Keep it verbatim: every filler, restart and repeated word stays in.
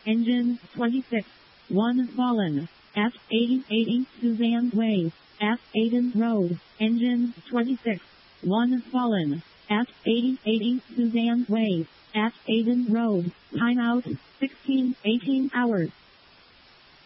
Engine twenty-six. one fallen. F eighty eighty Suzanne Way. F Aiden Road. Engine twenty-six. one fallen. F eighty eighty Suzanne Way. F Aiden Road. Timeout sixteen eighteen hours.